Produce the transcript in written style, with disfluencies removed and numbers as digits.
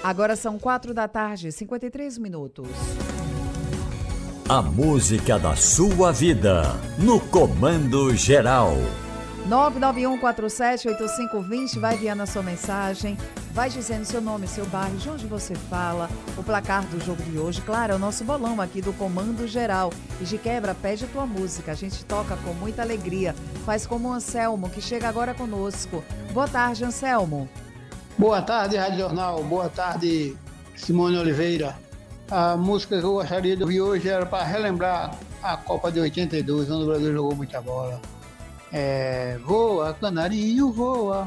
Agora são 4 da tarde, 53 minutos. A música da sua vida, no Comando Geral. 991478520, vai enviando a sua mensagem, vai dizendo seu nome, seu bairro, de onde você fala, o placar do jogo de hoje. Claro, é o nosso bolão aqui do Comando Geral. E de quebra, pede a tua música, a gente toca com muita alegria. Faz como o Anselmo, que chega agora conosco. Boa tarde, Anselmo. Boa tarde, Rádio Jornal. Boa tarde, Simone Oliveira. A música que eu gostaria de ouvir hoje era para relembrar a Copa de 82, onde o Brasil jogou muita bola. Voa, canarinho, voa.